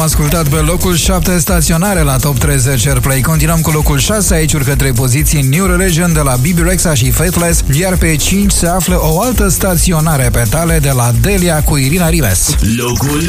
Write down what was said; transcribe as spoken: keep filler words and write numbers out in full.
ascultat pe locul șapte staționare la Top treizeci Airplay. Continuăm cu locul șase, aici urcă trei poziții New Religion de la Bibi Rexha și Faithless, iar pe cinci se află o altă staționare pe tale de la Delia cu Irina Rimes. Locul